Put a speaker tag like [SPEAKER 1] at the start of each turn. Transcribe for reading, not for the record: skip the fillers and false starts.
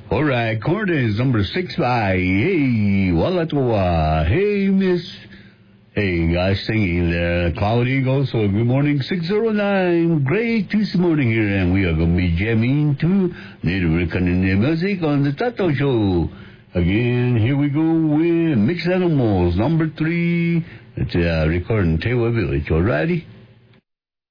[SPEAKER 1] All right, chord is number 6 by Hey Walatoa. Hey Miss. Hey guys singing there. Cloud Eagle. So good morning, 609. Great Tuesday morning here, and we are going to be jamming to Native American music on the Tato Show. Again, here we go with Mixed Animals, number 3. It's recording Tewa Village. Alrighty?